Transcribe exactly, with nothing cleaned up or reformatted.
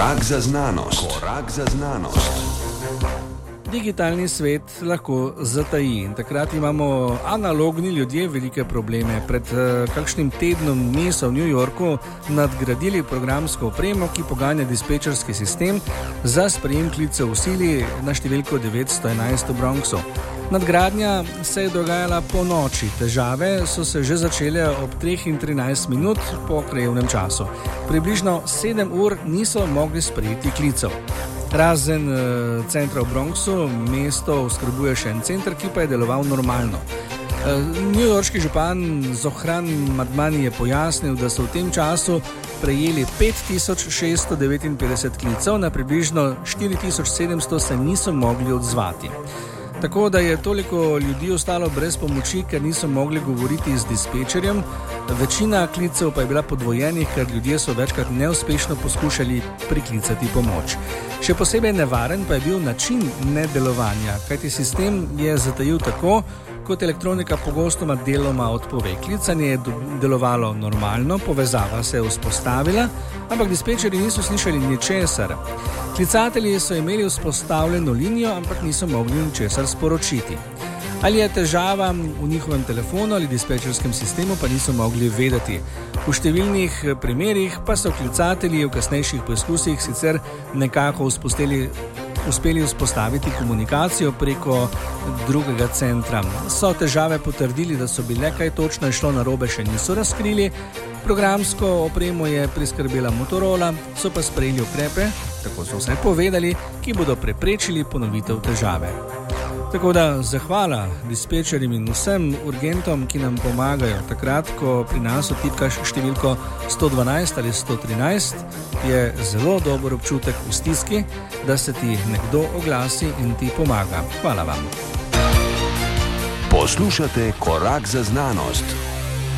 Korak za znanost. Korak za znanost. Digitalni svet lahko zataji in takrat imamo analogni ljudje velike probleme. Pred uh, kakšnim tednom dni so v New Yorku nadgradili programsko opremo, ki poganja dispečerski sistem za sprejem klicev v sili na številko devetsto enajst v Bronxu. Nadgradnja se je dogajala po noči, težave so se že začele ob treh in trinajst minut po krajevnem času. Približno sedem ur niso mogli sprejeti klicev. Razen e, centra v Bronxu, mesto oskrbuje še en center, ki pa je deloval normalno. E, newyorški župan Zohran Madmani je pojasnil, da so v tem času prejeli pet tisoč šeststo devetinpetdeset klicev, na približno štiri tisoč sedemsto se niso mogli odzvati. Tako da je toliko ljudi ostalo brez pomoči, ker niso mogli govoriti z dispečerjem. Večina klicev pa je bila podvojenih, ker ljudje so večkrat neuspešno poskušali priklicati pomoč. Še posebej nevaren pa je bil način nedelovanja, kajti sistem je zatajil tako, kot elektronika pogostoma deloma odpove. Klicanje je delovalo normalno, povezava se je vzpostavila, ampak dispečeri niso slišali ničesar. Klicatelji so imeli vzpostavljeno linijo, ampak niso mogli ničesar sporočiti. Ali je težava v njihovem telefonu ali dispečerskem sistemu, pa niso mogli vedeti. V številnih primerih pa so klicatelji v kasnejših poskusih sicer nekako uspostili uspeli vzpostaviti komunikacijo preko drugega centra. So težave potrdili, da so bile kaj točno šlo narobe, še niso razkrili. Programsko opremo je priskrbela Motorola, so pa sprejeli ukrepe, tako so vsaj povedali, ki bodo preprečili ponovitev težave. Tako da zahvala dispečerjem in vsem urgentom, ki nam pomagajo takrat, ko pri nas otipkaš številko sto dvanajst ali sto trinajst, je zelo dober občutek v stiski, da se ti nekdo oglasi in ti pomaga. Hvala vam. Poslušate Korak za znanost.